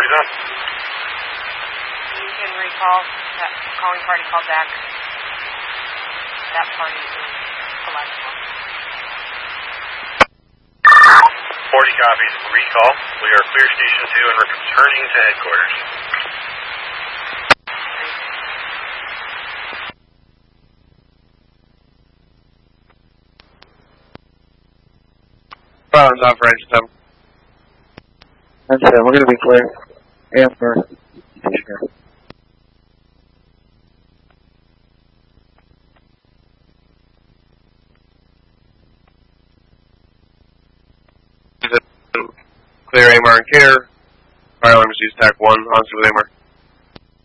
party's on. You can recall that calling party called back. That party is collapsible. 40 copies. Recall. We are clear Station 2 and we're returning to headquarters. Firearms off, range 7. Range 7, we're going to be clear. Amber. Sure. Clear AMR and care. Fire alarms use TAC 1, on with AMR.